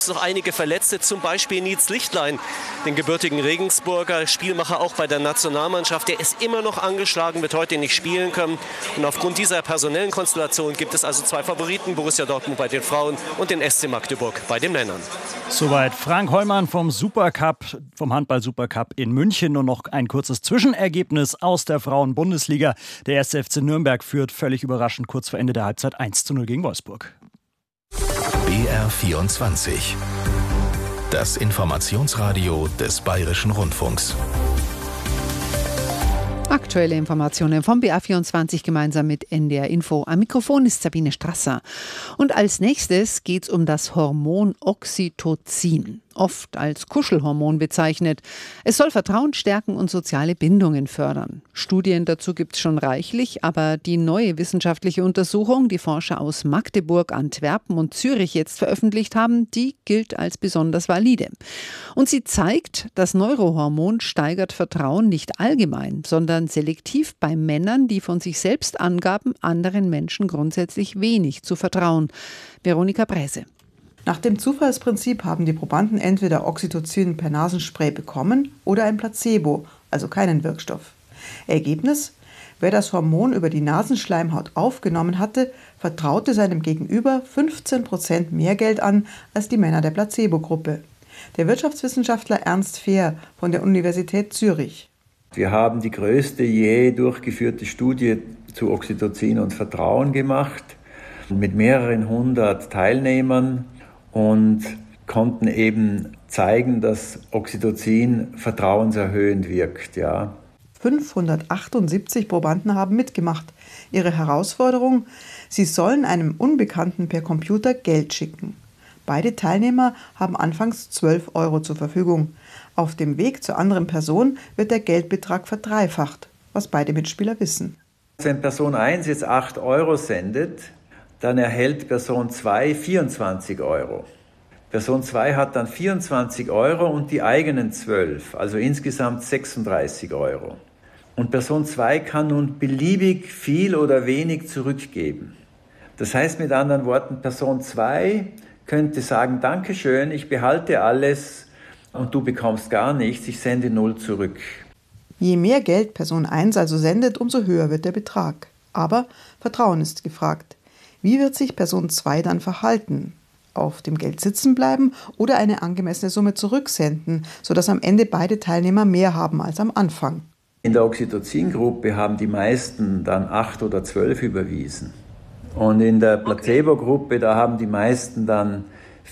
Noch einige Verletzte, zum Beispiel Nietz Lichtlein, den gebürtigen Regensburger Spielmacher auch bei der Nationalmannschaft. Der ist immer noch angeschlagen, wird heute nicht spielen können. Und aufgrund dieser personellen Konstellation gibt es also zwei Favoriten, Borussia Dortmund bei den Frauen und den SC Magdeburg bei den Männern. Soweit Frank Hollmann vom Supercup, vom Handball-Supercup in München. Und noch ein kurzes Zwischenergebnis aus der Frauen-Bundesliga. Der 1. FC Nürnberg führt völlig überraschend kurz vor Ende der Halbzeit 1:0 gegen Wolfsburg. BR24. Das Informationsradio des Bayerischen Rundfunks. Aktuelle Informationen vom BR24 gemeinsam mit NDR Info. Am Mikrofon ist Sabine Strasser. Und als nächstes geht es um das Hormon Oxytocin, oft als Kuschelhormon bezeichnet. Es soll Vertrauen stärken und soziale Bindungen fördern. Studien dazu gibt es schon reichlich, aber die neue wissenschaftliche Untersuchung, die Forscher aus Magdeburg, Antwerpen und Zürich jetzt veröffentlicht haben, die gilt als besonders valide. Und sie zeigt, das Neurohormon steigert Vertrauen nicht allgemein, sondern selektiv bei Männern, die von sich selbst angaben, anderen Menschen grundsätzlich wenig zu vertrauen. Veronika Bräse. Nach dem Zufallsprinzip haben die Probanden entweder Oxytocin per Nasenspray bekommen oder ein Placebo, also keinen Wirkstoff. Ergebnis: Wer das Hormon über die Nasenschleimhaut aufgenommen hatte, vertraute seinem Gegenüber 15% mehr Geld an als die Männer der Placebo-Gruppe. Der Wirtschaftswissenschaftler Ernst Fehr von der Universität Zürich. Wir haben die größte je durchgeführte Studie zu Oxytocin und Vertrauen gemacht, mit mehreren hundert Teilnehmern und konnten eben zeigen, dass Oxytocin vertrauenserhöhend wirkt. Ja. 578 Probanden haben mitgemacht. Ihre Herausforderung: Sie sollen einem Unbekannten per Computer Geld schicken. Beide Teilnehmer haben anfangs 12 € zur Verfügung. Auf dem Weg zur anderen Person wird der Geldbetrag verdreifacht, was beide Mitspieler wissen. Wenn Person 1 jetzt 8 € sendet, dann erhält Person 2 24 €. Person 2 hat dann 24 € und die eigenen 12, also insgesamt 36 €. Und Person 2 kann nun beliebig viel oder wenig zurückgeben. Das heißt mit anderen Worten, Person 2 könnte sagen, Dankeschön, ich behalte alles und du bekommst gar nichts, ich sende 0 zurück. Je mehr Geld Person 1 also sendet, umso höher wird der Betrag. Aber Vertrauen ist gefragt. Wie wird sich Person 2 dann verhalten? Auf dem Geld sitzen bleiben oder eine angemessene Summe zurücksenden, sodass am Ende beide Teilnehmer mehr haben als am Anfang? In der Oxytocin-Gruppe haben die meisten dann 8 oder 12 überwiesen. Und in der Placebo-Gruppe, da haben die meisten dann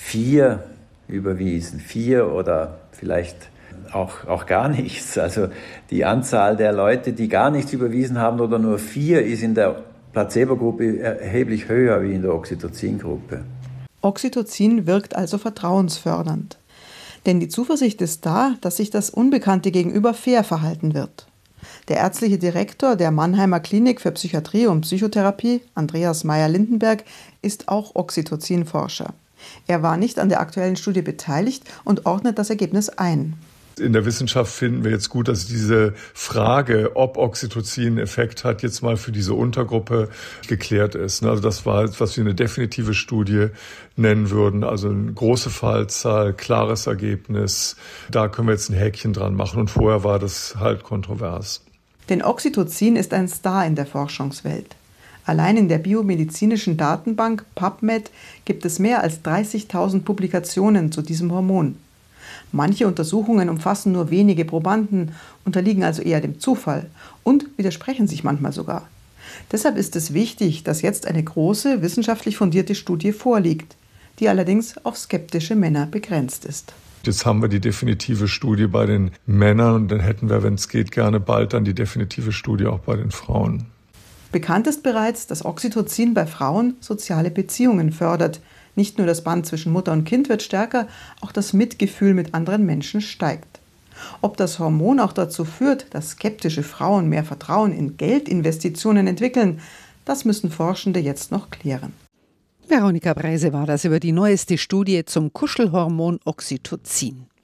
4 überwiesen. 4 oder vielleicht auch gar nichts. Also die Anzahl der Leute, die gar nichts überwiesen haben oder nur 4, ist in der Placebo-Gruppe erheblich höher wie in der Oxytocin-Gruppe. Oxytocin wirkt also vertrauensfördernd. Denn die Zuversicht ist da, dass sich das Unbekannte gegenüber fair verhalten wird. Der ärztliche Direktor der Mannheimer Klinik für Psychiatrie und Psychotherapie, Andreas Meyer-Lindenberg, ist auch Oxytocin-Forscher. Er war nicht an der aktuellen Studie beteiligt und ordnet das Ergebnis ein. In der Wissenschaft finden wir jetzt gut, dass diese Frage, ob Oxytocin einen Effekt hat, jetzt mal für diese Untergruppe geklärt ist. Also das war, was wir eine definitive Studie nennen würden. Also eine große Fallzahl, klares Ergebnis. Da können wir jetzt ein Häkchen dran machen. Und vorher war das halt kontrovers. Denn Oxytocin ist ein Star in der Forschungswelt. Allein in der biomedizinischen Datenbank PubMed gibt es mehr als 30.000 Publikationen zu diesem Hormon. Manche Untersuchungen umfassen nur wenige Probanden, unterliegen also eher dem Zufall und widersprechen sich manchmal sogar. Deshalb ist es wichtig, dass jetzt eine große, wissenschaftlich fundierte Studie vorliegt, die allerdings auf skeptische Männer begrenzt ist. Jetzt haben wir die definitive Studie bei den Männern und dann hätten wir, wenn es geht, gerne bald dann die definitive Studie auch bei den Frauen. Bekannt ist bereits, dass Oxytocin bei Frauen soziale Beziehungen fördert. Nicht nur das Band zwischen Mutter und Kind wird stärker, auch das Mitgefühl mit anderen Menschen steigt. Ob das Hormon auch dazu führt, dass skeptische Frauen mehr Vertrauen in Geldinvestitionen entwickeln, das müssen Forschende jetzt noch klären. Veronika Bräse war das über die neueste Studie zum Kuschelhormon Oxytocin.